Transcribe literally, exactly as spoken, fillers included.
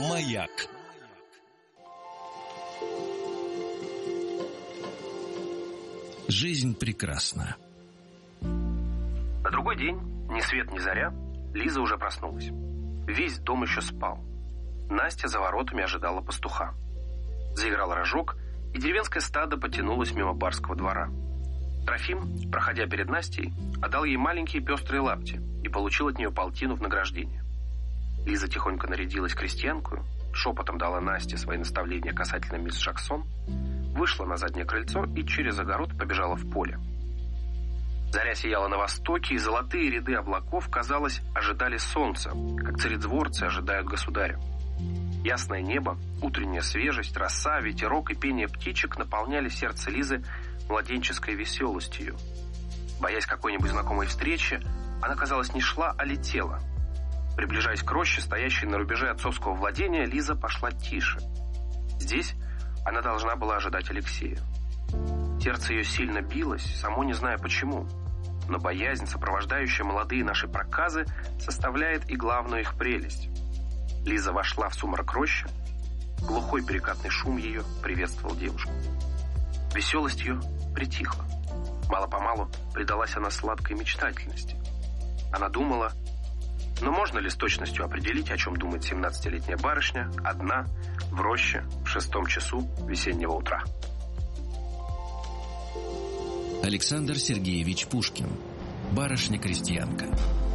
Маяк. Жизнь прекрасна. На другой день, ни свет ни заря, Лиза уже проснулась. Весь дом еще спал. Настя за воротами ожидала пастуха. Заиграл рожок, и деревенское стадо потянулось мимо барского двора. Трофим, проходя перед Настей, отдал ей маленькие пестрые лапти и получил от нее полтину в награждение. Лиза тихонько нарядилась крестьянкою, шепотом дала Насте свои наставления касательно мисс Жаксон, вышла на заднее крыльцо и через огород побежала в поле. Заря сияла на востоке, и золотые ряды облаков, казалось, ожидали солнца, как царедворцы ожидают государя. Ясное небо, утренняя свежесть, роса, ветерок и пение птичек наполняли сердце Лизы младенческой веселостью. Боясь какой-нибудь знакомой встречи, она, казалось, не шла, а летела. Приближаясь к роще, стоящей на рубеже отцовского владения, Лиза пошла тише. Здесь она должна была ожидать Алексея. Сердце ее сильно билось, само не зная почему. Но боязнь, сопровождающая молодые наши проказы, составляет и главную их прелесть. Лиза вошла в сумрак рощи. Глухой перекатный шум ее приветствовал девушку. Веселость ее притихла. Мало-помалу предалась она сладкой мечтательности. Она думала, но можно ли с точностью определить, о чем думает семнадцатилетняя барышня, одна, в роще, в шестом часу весеннего утра? Александр Сергеевич Пушкин. Барышня-крестьянка.